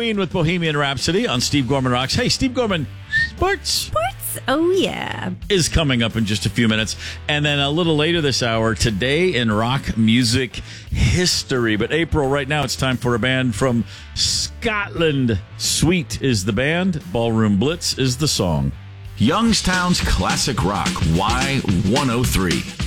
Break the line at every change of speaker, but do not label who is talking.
Queen with Bohemian Rhapsody on Steve Gorman Rocks. Hey, Steve Gorman, Sports
Oh, yeah.
is coming up in just a few minutes. And then a little later this hour, Today in Rock Music History. But April, right now, it's time for a band from Scotland. Sweet is the band. Ballroom Blitz is the song.
Youngstown's Classic Rock, Y103.